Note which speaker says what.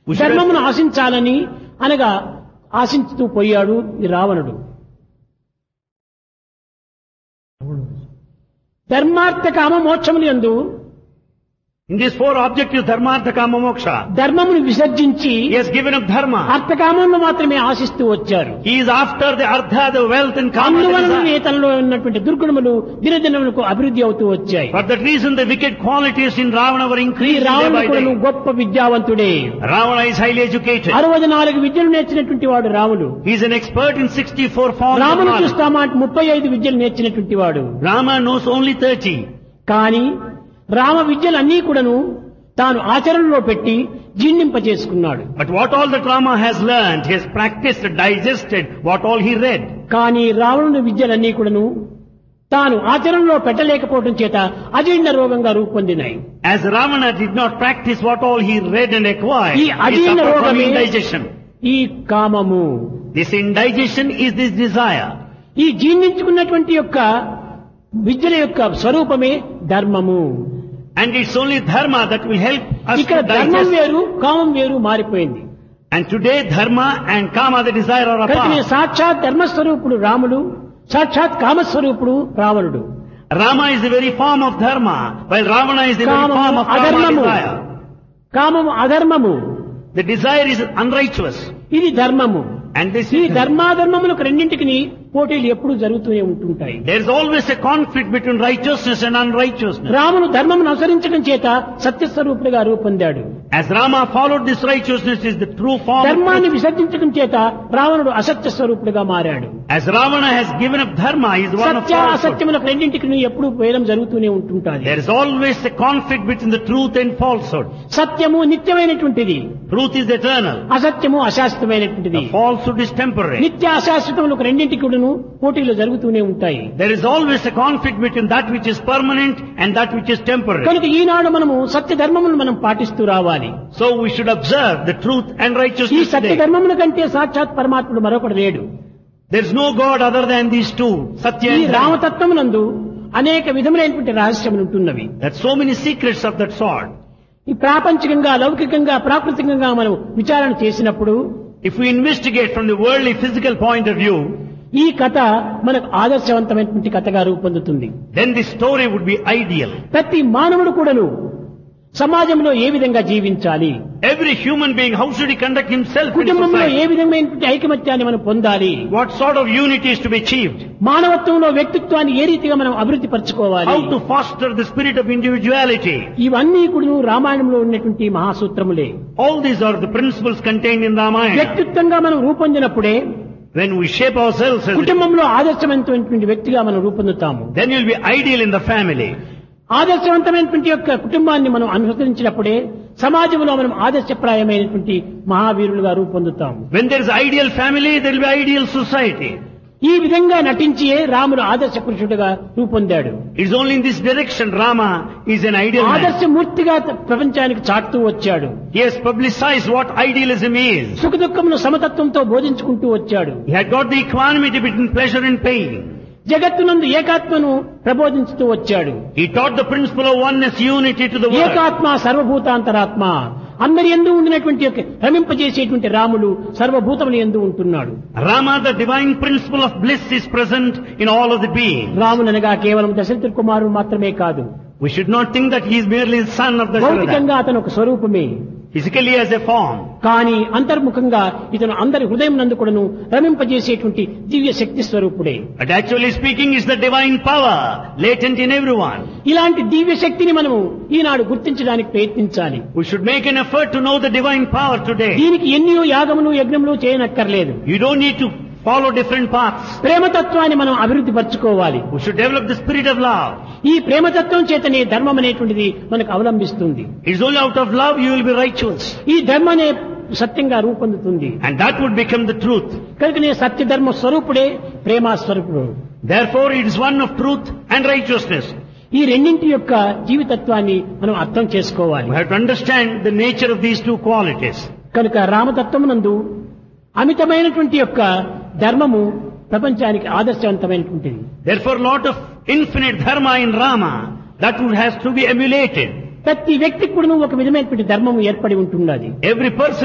Speaker 1: ధర్మమును ఆశించాలని అనగా ఆశించుతూ పోయాడు ఈ రావణుడు. ధర్మార్థ కామ మోక్షములు యందు
Speaker 2: In these four objectives, dharma, artha, kama, moksha,
Speaker 1: ధర్మమును విసర్జించి
Speaker 2: he has given up dharma.
Speaker 1: అర్థకామమును మాత్రమే ఆశిస్తూ వచ్చారు.
Speaker 2: He is after the artha, the wealth and kama.
Speaker 1: అందువలన తనలో ఉన్నటువంటి దుర్గుణములు దినదినములకు అభివృద్ధి అవుతూ వచ్చాయి.
Speaker 2: For that reason, the wicked qualities in Ravana were
Speaker 1: ఈ
Speaker 2: increased day
Speaker 1: రావణుడు
Speaker 2: by
Speaker 1: కూడాను
Speaker 2: day.
Speaker 1: గొప్ప విద్యావంతుడే.
Speaker 2: Ravana is highly educated.
Speaker 1: 64 విద్యలు నేర్చినటువంటి వాడు రాముడు.
Speaker 2: He is an expert in 64 forms of
Speaker 1: రాముడు
Speaker 2: knowledge.
Speaker 1: చూస్తామా 35 విద్యలు నేర్చినటువంటి వాడు.
Speaker 2: Rama knows only 30.
Speaker 1: కానీ రామ విద్యలన్నీ కూడాను తాను ఆచరణలో పెట్టి జీర్ణింపజేసుకున్నాడు.
Speaker 2: But what all that Rama has learned, he has practiced, digested what all he read.
Speaker 1: కానీ రావణుని విద్యలన్నీ కూడాను తాను ఆచరణలో పెట్టలేకపోవడం చేత అజీర్ణ రోగంగా రూపొందినాయి.
Speaker 2: As Ravana did not practice what all he read and acquired,
Speaker 1: ఈ
Speaker 2: he
Speaker 1: అజీర్ణ
Speaker 2: suffered from
Speaker 1: రోగమే
Speaker 2: indigestion.
Speaker 1: ఈ కామము.
Speaker 2: This indigestion is this desire.
Speaker 1: ఈ జీర్ణించుకున్నటువంటి యొక్క విద్యల యొక్క స్వరూపమే ధర్మము.
Speaker 2: And it's only dharma that will help us
Speaker 1: ఇక్కడ
Speaker 2: to
Speaker 1: ధర్మం
Speaker 2: digest.
Speaker 1: వేరు కామం వేరు మారిపోయింది.
Speaker 2: And today dharma and kama, the desire, are
Speaker 1: కనుక
Speaker 2: apart.
Speaker 1: సాక్షాత్ ధర్మస్వరూపుడు రాముడు, సాక్షాత్ కామస్వరూపుడు రావణుడు.
Speaker 2: Rama is the very form of dharma, while Ravana is the very
Speaker 1: కామము
Speaker 2: form of kama,
Speaker 1: అధర్మము.
Speaker 2: desire.
Speaker 1: కామము అధర్మము.
Speaker 2: The desire is unrighteous.
Speaker 1: ఇది ధర్మము.
Speaker 2: And this
Speaker 1: ఈ
Speaker 2: is
Speaker 1: ధర్మాధర్మములకు రెండింటికి పోటీలు ఎప్పుడూ జరుగుతూనే ఉంటుంటాయి.
Speaker 2: there is always a conflict between righteousness and unrighteousness.
Speaker 1: రాముడు ధర్మమును అనుసరించడం చేత సత్యస్వరూపుడుగా రూపొందాడు.
Speaker 2: As Rama followed this righteousness is the true form of
Speaker 1: ధర్మాన్ని
Speaker 2: truth.
Speaker 1: విసర్జించడం చేత రావణుడు అసత్య స్వరూపుడుగా మారాడు.
Speaker 2: As Ravana has given up dharma, he is one of
Speaker 1: Satya
Speaker 2: falsehood.
Speaker 1: అసత్యములకు రెండింటికి ఎప్పుడూ భేదం జరుగుతూనే ఉంటుంటాది.
Speaker 2: There is always a conflict between the truth and falsehood.
Speaker 1: సత్యము నిత్యమైనటువంటిది,
Speaker 2: Truth is eternal.
Speaker 1: అసత్యము అశాశ్వతమైనటువంటిది.
Speaker 2: The falsehood is temporary.
Speaker 1: నిత్య అశాశ్వతములకు రెండింటికి కూడాను పోటీలు జరుగుతూనే ఉంటాయి.
Speaker 2: There is always a conflict between that which is permanent and that which is temporary.
Speaker 1: కనుక ఈనాడు మనము సత్య ధర్మమును మనం పాటిస్తూ రావాలి.
Speaker 2: So we should observe the truth and
Speaker 1: ఈ
Speaker 2: righteousness
Speaker 1: సత్య
Speaker 2: today.
Speaker 1: ధర్మముల కంటే సాక్షాత్ పరమాత్ముడు మరొకడు లేడు.
Speaker 2: There is no God other than these two, Satya
Speaker 1: ఈ
Speaker 2: and Dharma.
Speaker 1: రామతత్వమునందు అనేక విధములైనటువంటి రహస్యములు ఉంటున్నవి.
Speaker 2: There are so many secrets of that sort.
Speaker 1: ఈ ప్రాపంచికంగా లౌకికంగా ప్రాకృతికంగా మనం విచారణ చేసినప్పుడు
Speaker 2: If we investigate from the worldly physical point of view,
Speaker 1: ఈ కథ మనకు ఆదర్శవంతమైనటువంటి కథగా రూపొందుతుంది.
Speaker 2: then this story would be ideal.
Speaker 1: ప్రతి మానవుడు కూడాను సమాజంలో ఏ విధంగా జీవించాలి,
Speaker 2: Every human being, how should he conduct himself in
Speaker 1: కుటుంబంలో ఏ
Speaker 2: society?
Speaker 1: విధమైనటువంటి ఐకమత్యాన్ని మనం పొందాలి,
Speaker 2: What sort of unity is to be achieved?
Speaker 1: మానవత్వంలో వ్యక్తిత్వాన్ని ఏ రీతిగా మనం అభివృద్ధి పరచుకోవాలి,
Speaker 2: How to foster the spirit of individuality?
Speaker 1: ఇవన్నీ కూడా రామాయణంలో ఉన్నటువంటి మహాసూత్రములే.
Speaker 2: All these are the principles contained in Ramayana.
Speaker 1: వ్యక్తిత్వంగా మనం రూపొందినప్పుడే
Speaker 2: When we shape ourselves as
Speaker 1: కుటుంబంలో ఆదర్శవంతమైనటువంటి వ్యక్తిగా మనం రూపొందుతాము.
Speaker 2: then you'll be ideal in the family.
Speaker 1: ఆదర్శవంతమైనటువంటి యొక్క కుటుంబాన్ని మనం అనుసరించినప్పుడే సమాజంలో మనం ఆదర్శప్రాయమైనటువంటి మహావీరులుగా రూపొందుతాము.
Speaker 2: When there is ideal family, there will be ideal society.
Speaker 1: ఈ విధంగా నటించియే రాముడు ఆదర్శ పురుషుడుగా రూపొందాడు.
Speaker 2: It's only in this direction Rama is an ideal man.
Speaker 1: ఆదర్శమూర్తిగా ప్రపంచానికి చాటుతూ వచ్చాడు.
Speaker 2: He has publicized what idealism is.
Speaker 1: సుఖ దుఃఖమును సమతత్వంతో బోధించుకుంటూ వచ్చాడు.
Speaker 2: He had got the equanimity between pleasure and pain.
Speaker 1: జగత్తునందు ఏకాత్మను ప్రబోధించుతూ వచ్చాడు.
Speaker 2: He taught the principle of oneness, unity to the world.
Speaker 1: ఏకాత్మ సర్వభూతాంతరాత్మ, అందరి యందు ఉండినటువంటి యొక్క భ్రమింపజేసేటువంటి రాముడు సర్వభూతముల యందు ఉంటున్నాడు.
Speaker 2: Rama, the divine principle of bliss, is present in all of the beings.
Speaker 1: రాముననగా కేవలం దశరథుడి కుమారుడు మాత్రమే కాదు,
Speaker 2: We should not think that he is merely the son of the
Speaker 1: భౌతికంగా అతను ఒక స్వరూపమే.
Speaker 2: physically as a form.
Speaker 1: కానీ అంతర్ముఖంగా ఇతను అందరి హృదయం నందు కూడాను రమింపజేసేటువంటి దివ్య శక్తి స్వరూపుడే.
Speaker 2: But actually speaking, is the divine power latent in everyone.
Speaker 1: ఇలాంటి దివ్య శక్తిని మనము ఈనాడు గుర్తించడానికి ప్రయత్నించాలి.
Speaker 2: We should make an effort to know the divine power today.
Speaker 1: దీనికి ఎన్నో యాగములు యజ్ఞములు చేయనక్కర్లేదు.
Speaker 2: You don't need to follow different paths.
Speaker 1: ప్రేమతత్వాన్ని మనం అభివృద్ధి పరచుకోవాలి.
Speaker 2: We should develop the spirit of love.
Speaker 1: ఈ ప్రేమతత్వం చేతనే ధర్మం అనేటువంటిది మనకు అవలంబిస్తుంది.
Speaker 2: It's only out of love you will be righteous.
Speaker 1: ఈ ధర్మనే సత్యంగా రూపొందుతుంది.
Speaker 2: And that would become the truth.
Speaker 1: కనుకనే సత్యధర్మ స్వరూపుడే ప్రేమ స్వరూపుడు.
Speaker 2: Therefore it is one of truth and righteousness.
Speaker 1: ఈ రెండింటి యొక్క జీవితత్వాన్ని మనం అర్థం చేసుకోవాలి.
Speaker 2: We have to understand the nature of these two qualities.
Speaker 1: కనుక రామతత్వమునందు అమితమైనటువంటి యొక్క ధర్మము ప్రపంచానికి ఆదర్శవంతమైనటువంటిది.
Speaker 2: Therefore lot of infinite dharma in Rama that would has to be emulated.
Speaker 1: ప్రతి వ్యక్తికి కూడా ఒక విధమైనటువంటి ధర్మము ఏర్పడి ఉంటున్నది.
Speaker 2: Every person